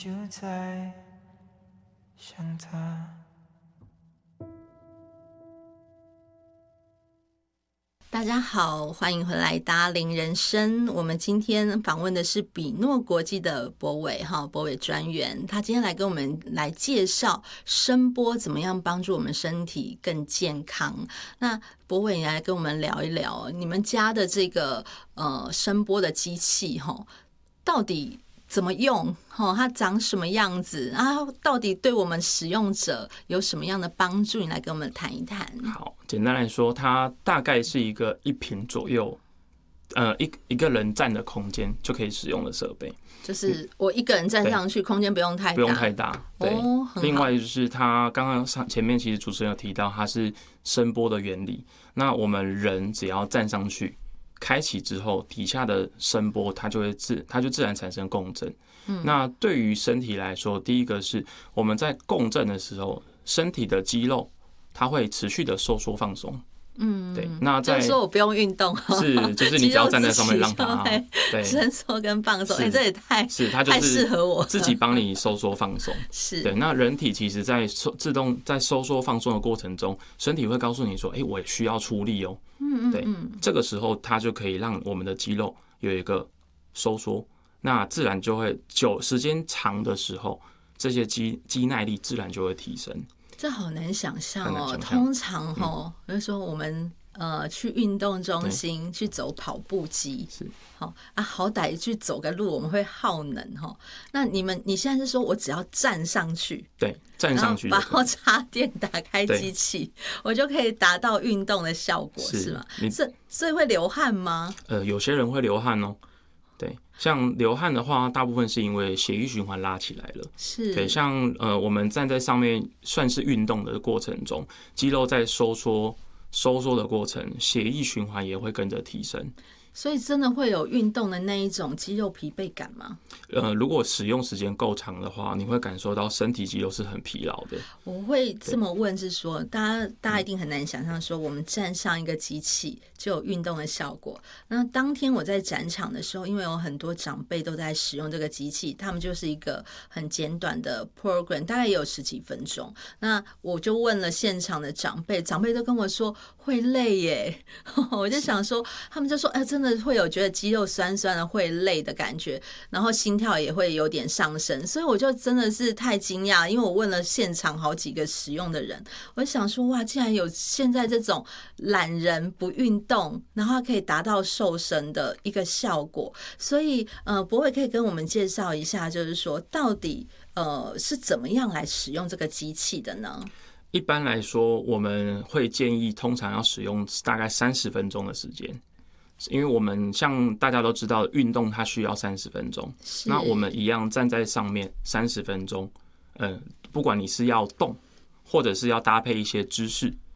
就在想他。 大家好，欢迎回来达伶人生。我们今天访问的是比诺国际的博伟博伟专员，他今天来跟我们来介绍声波怎么样帮助我们身体更健康。那博伟也来跟我们聊一聊你们家的这个声波的机器到底怎么用？它长什么样子啊？到底对我们使用者有什么样的帮助？你来跟我们谈一谈。 好，简单来说，它大概是一个1坪左右，一个人站的空间就可以使用的设备。 就是我一个人站上去，空间不用太大， 不用太大。对，另外就是它刚刚前面其实主持人有提到，它是声波的原理。那我们人只要站上去，开启之后，底下的声波它就自然产生共振。那对于身体来说，第一个是我们在共振的时候，身体的肌肉它会持续的收缩放松。对。那就是说我不用运动， 就是你只要站在上面让它对伸缩跟放松。这也太适合我， 自己帮你收缩放松。 是。 对。那人体其实在自动在收缩放松的过程中，身体会告诉你说，我也需要出力哦。对。这个时候它就可以让我们的肌肉有一个收缩，那自然就会时间长的时候，这些肌耐力自然就会提升。这好难想象哦。通常比如说我们去运动中心去走跑步机，是好歹去走个路我们会耗能那你现在是说我只要站上去， 对，站上去， 然后插电打开机器，我就可以达到运动的效果，是吗？所以会流汗吗？ 有些人会流汗哦。对，像流汗的话，大部分是因为血液循环拉起来了。 是。 对，像我们站在上面算是运动的过程中，肌肉在收缩的过程，血液循环也会跟着提升。 所以真的会有运动的那一种肌肉疲惫感吗？ 如果使用时间够长的话，你会感受到身体肌肉是很疲劳的。 我会这么问是说，大家一定很难想象说我们站上一个机器就有运动的效果。那当天我在展场的时候，因为有很多长辈都在使用这个机器，他们就是一个很简短的 program， 大概也有10几分钟。那我就问了现场的长辈都跟我说会累耶。我就想说，他们就说真的会有觉得肌肉酸酸的会累的感觉，然后心跳也会有点上升，所以我就真的是太惊讶，因为我问了现场好几个使用的人，我就想说哇，竟然有现在这种懒人不运动，然后可以达到瘦身的一个效果。所以博伟可以跟我们介绍一下，就是说到底是怎么样来使用这个机器的呢？ 一般来说，我们会建议通常要使用大概30分钟的时间。因为我们像大家都知道，运动它需要30分钟，那我们一样站在上面30分钟，不管你是要动，或者是要搭配一些姿势，